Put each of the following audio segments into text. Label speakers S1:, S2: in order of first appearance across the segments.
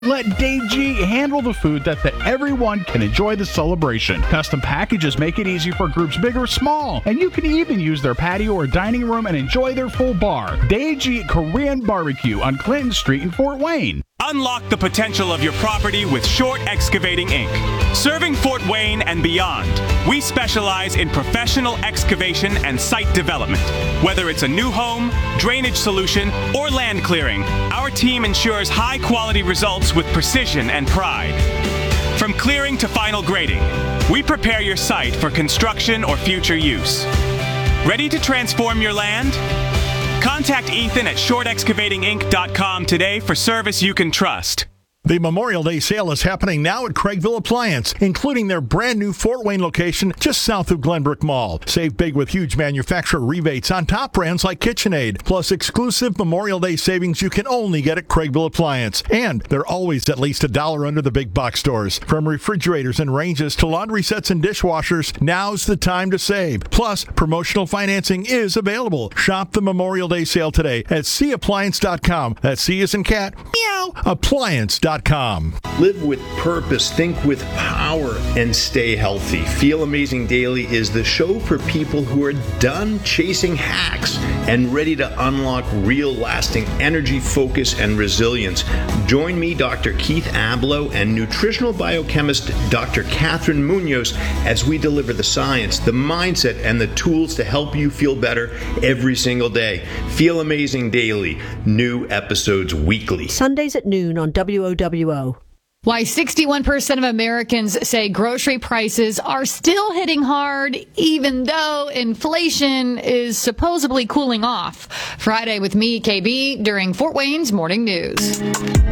S1: Let Day-G handle the food that everyone can enjoy the celebration. Custom packages make it easy for groups big or small, and you can even use their patio or dining room and enjoy their full bar. Day-G Korean Barbecue on Clinton Street in Fort Wayne.
S2: Unlock the potential of your property with Short Excavating Inc. Serving Fort Wayne and beyond, we specialize in professional excavation and site development. Whether it's a new home, drainage solution, or land clearing, our team ensures high-quality results with precision and pride. From clearing to final grading, we prepare your site for construction or future use. Ready to transform your land? Contact Ethan at shortexcavatinginc.com today for service you can trust.
S3: The Memorial Day sale is happening now at Craigville Appliance, including their brand new Fort Wayne location just south of Glenbrook Mall. Save big with huge manufacturer rebates on top brands like KitchenAid, plus exclusive Memorial Day savings you can only get at Craigville Appliance. And they're always at least $1 under the big box stores. From refrigerators and ranges to laundry sets and dishwashers, now's the time to save. Plus, promotional financing is available. Shop the Memorial Day sale today at cappliance.com. That's C as in cat, meow, appliance.com.
S4: Live with purpose, think with power, and stay healthy. Feel Amazing Daily is the show for people who are done chasing hacks and ready to unlock real lasting energy, focus, and resilience. Join me, Dr. Keith Abloh, and nutritional biochemist Dr. Catherine Munoz as we deliver the science, the mindset, and the tools to help you feel better every single day. Feel Amazing Daily. New episodes weekly.
S5: Sundays at noon on WOWO.
S6: Why 61% of Americans say grocery prices are still hitting hard, even though inflation is supposedly cooling off. Friday with me, KB, during Fort Wayne's Morning News.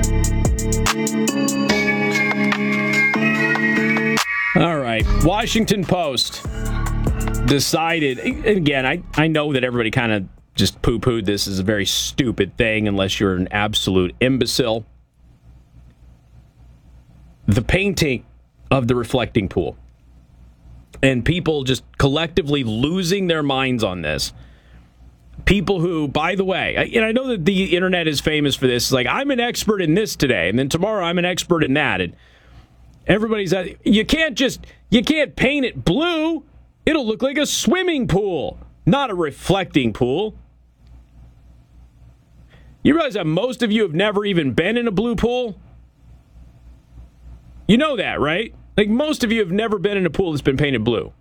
S7: All right. Washington Post decided, again, I know that everybody kind of just poo-pooed this as a very stupid thing unless you're an absolute imbecile. The painting of the reflecting pool and people just collectively losing their minds on this. People who, by the way, and I know that the internet is famous for this. It's like, I'm an expert in this today, and then tomorrow I'm an expert in that. And everybody's, you can't paint it blue. It'll look like a swimming pool, not a reflecting pool. You realize that most of you have never even been in a blue pool? You know that, right? Like, most of you have never been in a pool that's been painted blue.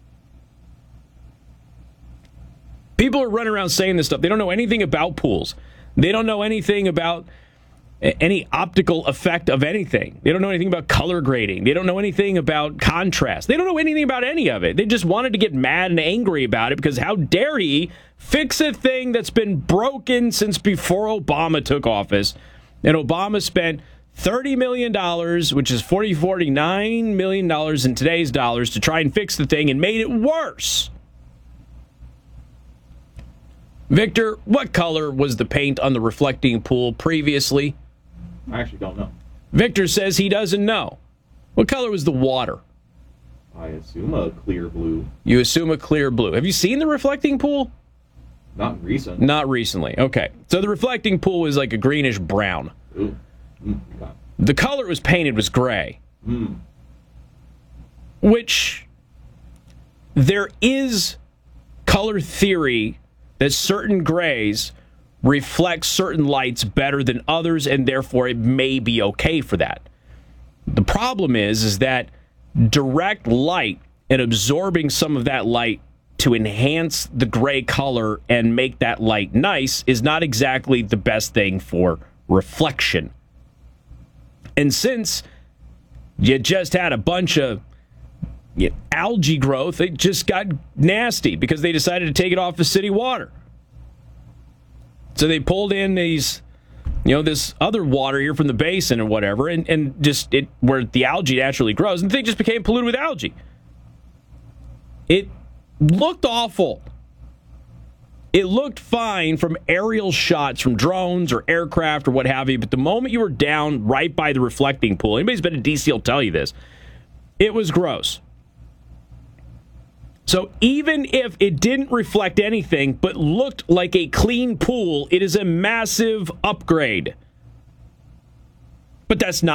S7: People are running around saying this stuff. They don't know anything about pools. They don't know anything about any optical effect of anything. They don't know anything about color grading. They don't know anything about contrast. They don't know anything about any of it. They just wanted to get mad and angry about it because how dare he fix a thing that's been broken since before Obama took office. And Obama spent $30 million, which is $49 million in today's dollars, to try and fix the thing and made it worse. Victor, what color was the paint on the reflecting pool previously?
S8: I actually don't know.
S7: Victor says he doesn't know. What color was the water?
S8: I assume a clear blue.
S7: You assume a clear blue. Have you seen the reflecting pool?
S8: Not recent.
S7: Not recently. Okay. So the reflecting pool was like a greenish brown.
S8: Ooh.
S7: The color it was painted was gray. Which there is color theory that certain grays reflect certain lights better than others, and therefore it may be okay for that. The problem is that direct light and absorbing some of that light to enhance the gray color and make that light nice is not exactly the best thing for reflection. And since you just had a bunch of algae growth, it just got nasty because they decided to take it off of city water. So they pulled in these, this other water here from the basin or whatever, and just it where the algae naturally grows, and the thing just became polluted with algae. It looked awful. It looked fine from aerial shots from drones or aircraft or what have you, but the moment you were down right by the reflecting pool, anybody's been to DC will tell you this, it was gross. So even if it didn't reflect anything but looked like a clean pool, it is a massive upgrade. But that's not